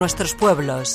Nuestros pueblos.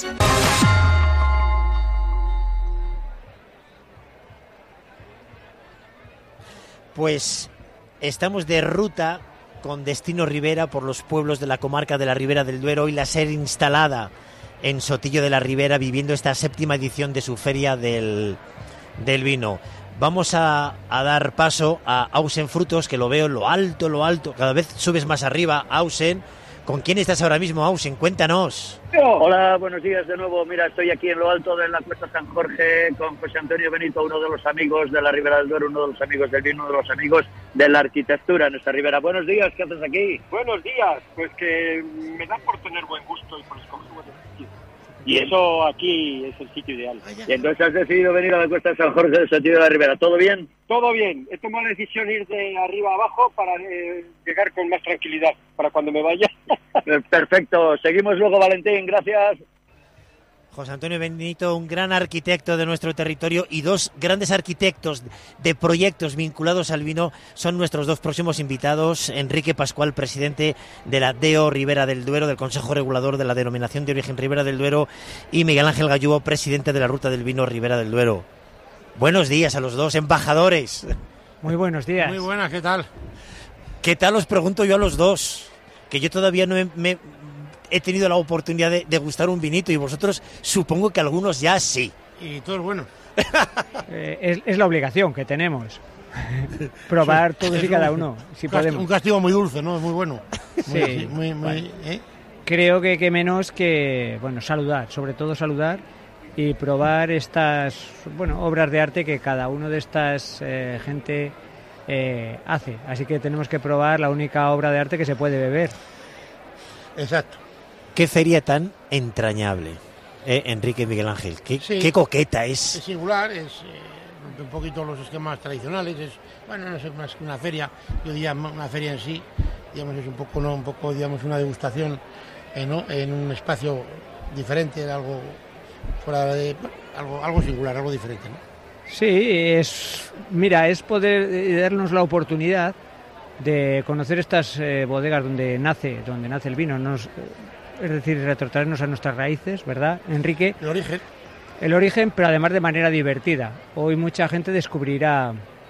Pues estamos de ruta con destino Ribera por los pueblos de la comarca de la Ribera del Duero, hoy la SER instalada en Sotillo de la Ribera, viviendo esta 7ª edición de su Feria del Vino. Vamos a dar paso a Ausen Frutos, que lo veo en lo alto, cada vez subes más arriba, Ausen. ¿Con quién estás ahora mismo, Ausen? Cuéntanos. Hola, buenos días de nuevo. Mira, estoy aquí en lo alto de la Cuesta San Jorge con José Antonio Benito, uno de los amigos de la Ribera del Duero, uno de los amigos del vino, uno de los amigos de la arquitectura en nuestra Ribera. Buenos días, ¿qué haces aquí? Buenos días, pues que me da por tener buen gusto y por escoger buenos sitios. Y eso aquí es el sitio ideal. Y entonces has decidido venir a la Cuesta San Jorge de Sotillo de la Ribera. ¿Todo bien? Todo bien. He tomado la decisión de ir de arriba a abajo para llegar con más tranquilidad, para cuando me vaya. Perfecto. Seguimos luego, Valentín. Gracias. José Antonio Benito, un gran arquitecto de nuestro territorio, y dos grandes arquitectos de proyectos vinculados al vino son nuestros dos próximos invitados: Enrique Pascual, presidente de la DO Ribera del Duero, del Consejo Regulador de la Denominación de Origen Ribera del Duero, y Miguel Ángel Gallubo, presidente de la Ruta del Vino Ribera del Duero. Buenos días a los dos, embajadores. Muy buenos días. Muy buenas, ¿qué tal? ¿Qué tal os pregunto yo a los dos? Que yo todavía no he tenido la oportunidad de degustar un vinito, y vosotros supongo que algunos ya sí. Y todos buenos. Es la obligación que tenemos. Probar todos y cada uno, si podemos. Un castigo muy dulce, ¿no? Muy bueno. Sí. Muy, Creo que menos que, saludar, sobre todo saludar y probar estas, obras de arte que cada uno de estas gente hace. Así que tenemos que probar la única obra de arte que se puede beber. Exacto. Qué feria tan entrañable, Enrique y Miguel Ángel. Qué coqueta es. Es singular, es un poquito los esquemas tradicionales. No es más que una feria. Yo diría una feria en sí, digamos, es un poco digamos, una degustación en un espacio diferente, algo fuera de algo singular, algo diferente, ¿no? Sí, es poder darnos la oportunidad de conocer estas bodegas donde nace el vino, es decir, retrotraernos a nuestras raíces, ¿verdad, Enrique? El origen, pero además de manera divertida. Hoy mucha gente descubrirá,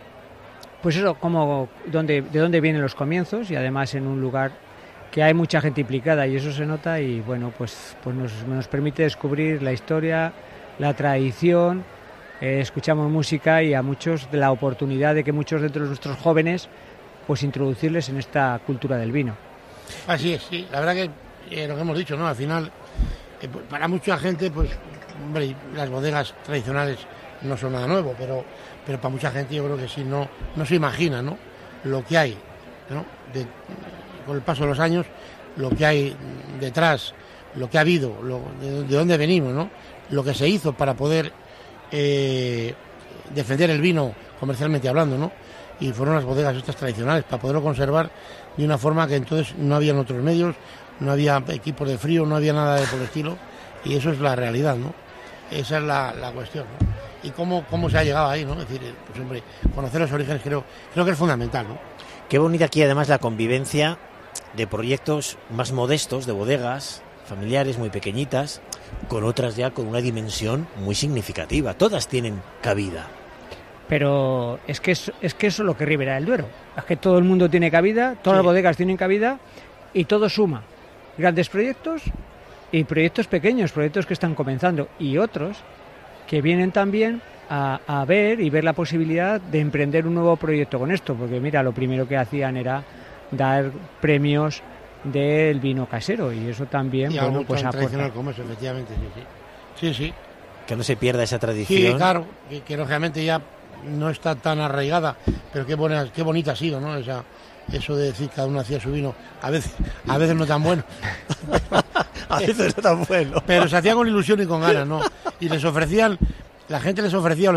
de dónde vienen los comienzos, y además en un lugar que hay mucha gente implicada, y eso se nota, y nos permite descubrir la historia, la tradición, escuchamos música, y a muchos de la oportunidad de que muchos de nuestros jóvenes introducirles en esta cultura del vino. Así es, sí. La verdad que lo que hemos dicho, ¿no? Al final, para mucha gente, las bodegas tradicionales no son nada nuevo, pero para mucha gente yo creo que sí, no se imagina, ¿no? Lo que hay, ¿no? Con el paso de los años, lo que hay detrás, lo que ha habido, de dónde venimos, ¿no? Lo que se hizo para poder defender el vino comercialmente hablando, ¿no? Y fueron las bodegas estas tradicionales, para poderlo conservar de una forma que entonces no habían otros medios, no había equipos de frío, no había nada de por el estilo, y eso es la realidad, ¿no? Esa es la cuestión, ¿no? Y cómo se ha llegado ahí, ¿no? Es decir, conocer los orígenes creo que es fundamental, ¿no? Qué bonita aquí además la convivencia de proyectos más modestos, de bodegas familiares muy pequeñitas, con otras ya con una dimensión muy significativa. Todas tienen cabida. Pero es que eso es lo que Ribera del Duero. Es que todo el mundo tiene cabida, todas las bodegas tienen cabida, y todo suma. Grandes proyectos y proyectos pequeños, proyectos que están comenzando, y otros que vienen también a ver la posibilidad de emprender un nuevo proyecto con esto, porque mira, lo primero que hacían era dar premios del vino casero, y eso también y algo tan tradicional como eso, efectivamente, sí. Que no se pierda esa tradición. Sí, claro, que lógicamente ya no está tan arraigada, pero qué bonita ha sido, ¿no? Eso de decir cada uno hacía su vino, a veces no tan bueno. A veces no tan bueno. Pero se hacía con ilusión y con ganas, ¿no? Y la gente les ofrecía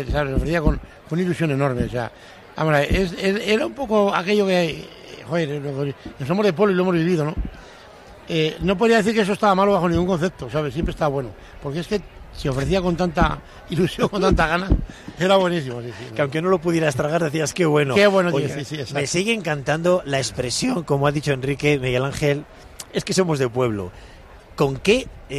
con ilusión enorme, o sea, vamos a ver, era un poco aquello que, somos de pueblo y lo hemos vivido, ¿no? No podría decir que eso estaba malo bajo ningún concepto, ¿sabes? Siempre estaba bueno, porque es que se ofrecía con tanta ilusión, con tanta ganas, era buenísimo. Sí, que aunque no lo pudieras tragar decías qué bueno. Qué bueno. Oye, sí, me sigue encantando la expresión, como ha dicho Enrique, Miguel Ángel, es que somos de pueblo. ¿con qué